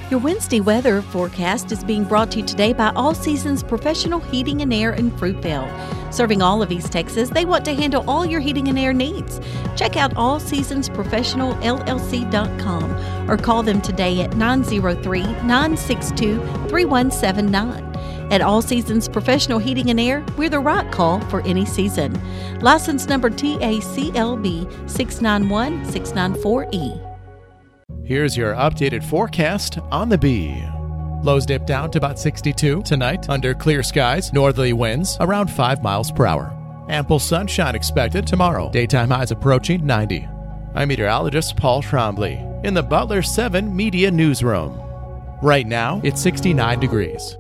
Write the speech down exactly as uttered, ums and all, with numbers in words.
Your Wednesday weather forecast is being brought to you today by All Seasons Professional Heating and Air in Fruitvale. Serving all of East Texas, they want to handle all your heating and air needs. Check out all seasons professional L L C dot com or call them today at nine oh three, nine six two, three one seven nine. At All Seasons Professional Heating and Air, we're the right call for any season. License number T A C L B six nine one six nine four E. Here's your updated forecast on the Bee. Lows dip down to about sixty-two tonight under clear skies, northerly winds around five miles per hour. Ample sunshine expected tomorrow. Daytime highs approaching ninety. I'm meteorologist Paul Trombley in the Butler seven Media Newsroom. Right now, it's sixty-nine degrees.